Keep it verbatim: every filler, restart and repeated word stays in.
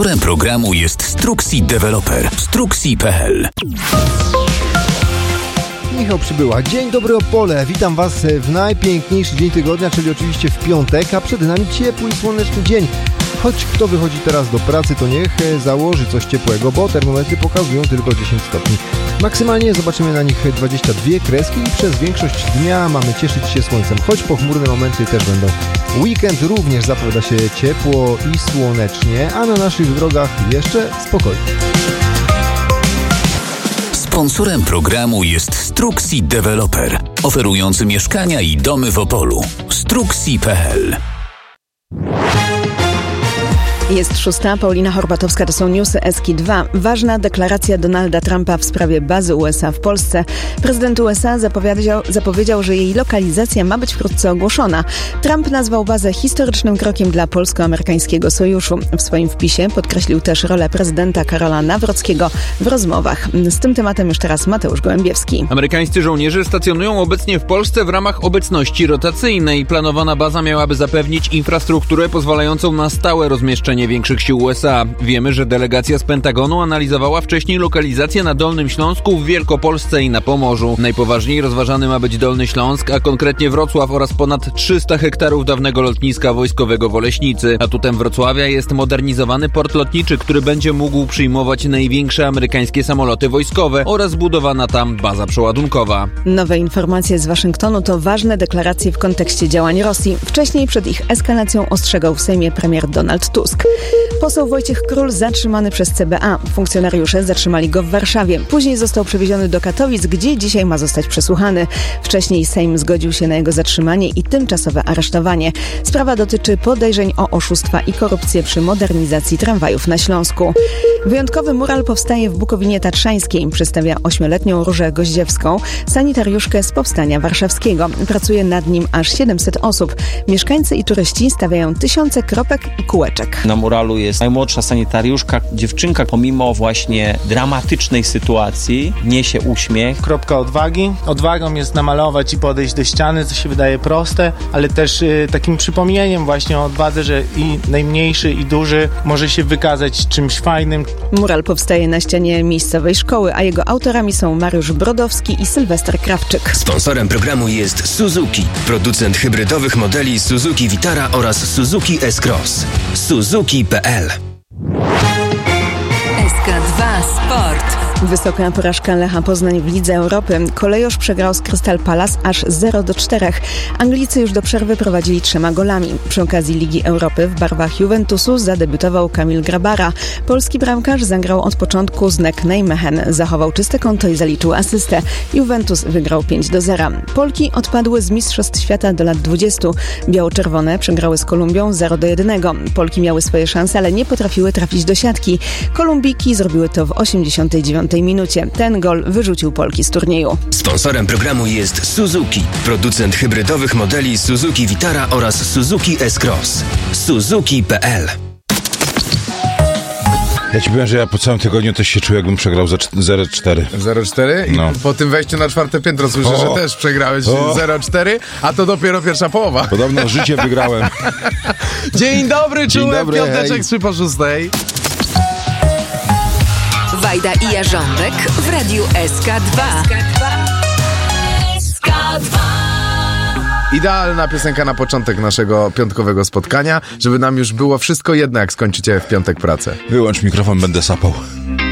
Sponsorem programu jest Struxi Developer. Struxi kropka p l. Michał Przybyła. Dzień dobry Opole. Witam Was w najpiękniejszy dzień tygodnia, czyli oczywiście w piątek, a przed nami ciepły i słoneczny dzień. Choć kto wychodzi teraz do pracy, to niech założy coś ciepłego, bo termometry pokazują tylko dziesięć stopni. Maksymalnie zobaczymy na nich dwadzieścia dwie kreski i przez większość dnia mamy cieszyć się słońcem, choć pochmurne momenty też będą. Weekend również zapowiada się ciepło i słonecznie, a na naszych drogach jeszcze spokojnie. Sponsorem programu jest Struxi Developer, oferujący mieszkania i domy w Opolu. Struxi kropka p l. Jest szósta, Paulina Horbatowska, to są newsy S K dwa. Ważna deklaracja Donalda Trumpa w sprawie bazy U S A w Polsce. Prezydent U S A zapowiedział, zapowiedział, że jej lokalizacja ma być wkrótce ogłoszona. Trump nazwał bazę historycznym krokiem dla polsko-amerykańskiego sojuszu. W swoim wpisie podkreślił też rolę prezydenta Karola Nawrockiego w rozmowach. Z tym tematem już teraz Mateusz Gołębiewski. Amerykańscy żołnierze stacjonują obecnie w Polsce w ramach obecności rotacyjnej. Planowana baza miałaby zapewnić infrastrukturę pozwalającą na stałe rozmieszczenie większych sił U S A. Wiemy, że delegacja z Pentagonu analizowała wcześniej lokalizację na Dolnym Śląsku, w Wielkopolsce i na Pomorzu. Najpoważniej rozważany ma być Dolny Śląsk, a konkretnie Wrocław oraz ponad trzysta hektarów dawnego lotniska wojskowego w Oleśnicy. Atutem Wrocławia jest modernizowany port lotniczy, który będzie mógł przyjmować największe amerykańskie samoloty wojskowe oraz budowana tam baza przeładunkowa. Nowe informacje z Waszyngtonu to ważne deklaracje w kontekście działań Rosji. Wcześniej przed ich eskalacją ostrzegał w Sejmie premier Donald Tusk. Poseł Wojciech Król zatrzymany przez C B A. Funkcjonariusze zatrzymali go w Warszawie. Później został przewieziony do Katowic, gdzie dzisiaj ma zostać przesłuchany. Wcześniej Sejm zgodził się na jego zatrzymanie i tymczasowe aresztowanie. Sprawa dotyczy podejrzeń o oszustwa i korupcję przy modernizacji tramwajów na Śląsku. Wyjątkowy mural powstaje w Bukowinie Tatrzańskiej. Przedstawia ośmioletnią Różę Goździewską, sanitariuszkę z Powstania Warszawskiego. Pracuje nad nim aż siedemset osób. Mieszkańcy i turyści stawiają tysiące kropek i kółeczek. Na muralu jest najmłodsza sanitariuszka, dziewczynka, pomimo właśnie dramatycznej sytuacji niesie uśmiech. Kropka odwagi. Odwagą jest namalować i podejść do ściany, co się wydaje proste, ale też y, takim przypomnieniem właśnie o odwadze, że i najmniejszy i duży może się wykazać czymś fajnym. Mural powstaje na ścianie miejscowej szkoły, a jego autorami są Mariusz Brodowski i Sylwester Krawczyk. Sponsorem programu jest Suzuki, producent hybrydowych modeli Suzuki Vitara oraz Suzuki S-Cross. Suzuki kropka p l. S K dwa Sport. Wysoka porażka Lecha Poznań w Lidze Europy. Kolejorz przegrał z Crystal Palace aż zero do czterech. Anglicy już do przerwy prowadzili trzema golami. Przy okazji Ligi Europy w barwach Juventusu zadebiutował Kamil Grabara. Polski bramkarz zagrał od początku z Nek Nijmegen. Zachował czyste konto i zaliczył asystę. Juventus wygrał pięć do zera. Polki odpadły z Mistrzostw Świata do lat dwudziestu. Biało-czerwone przegrały z Kolumbią zero do jednego. Polki miały swoje szanse, ale nie potrafiły trafić do siatki. Kolumbijki zrobiły to w osiemdziesiątej dziewiątej minucie. Ten gol wyrzucił Polki z turnieju. Sponsorem programu jest Suzuki, producent hybrydowych modeli Suzuki Vitara oraz Suzuki S-Cross. Suzuki kropka p l. Ja ci powiem, że ja po całym tygodniu też się czuję, jakbym przegrał zero cztery. zero cztery? I no. Po tym wejściu na czwarte piętro słyszę, o, że też przegrałeś o. zero cztery, a to dopiero pierwsza połowa. Podobno życie wygrałem. Dzień dobry, Dzień czułem dobry, piąteczek trzy po szóstej. Wajda i Jarząbek w Radiu S K dwa. S K dwa. Idealna piosenka na początek naszego piątkowego spotkania, żeby nam już było wszystko jedno, jak skończycie w piątek pracę. Wyłącz mikrofon, będę sapał.